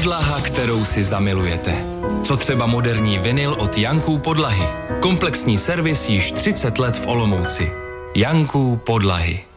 Podlaha, kterou si zamilujete. Co třeba moderní vinyl od Janků Podlahy. Komplexní servis již 30 let v Olomouci. Janků Podlahy.